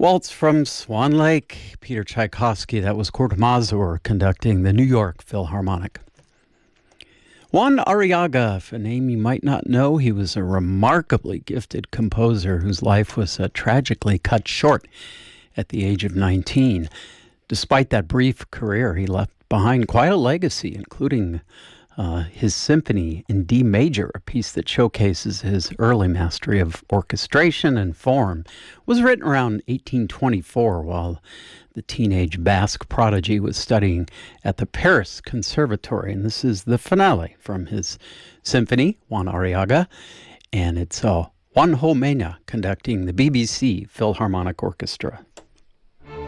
Waltz from Swan Lake, Peter Tchaikovsky. That was Kurt Masur conducting the New York Philharmonic. Juan Arriaga, a name you might not know, he was a remarkably gifted composer whose life was tragically cut short at the age of 19. Despite that brief career, he left behind quite a legacy, including his symphony in D major, a piece that showcases his early mastery of orchestration and form. Was written around 1824 while the teenage Basque prodigy was studying at the Paris Conservatory. And this is the finale from his symphony, Juan Arriaga. And it's Juan Mena conducting the BBC Philharmonic Orchestra.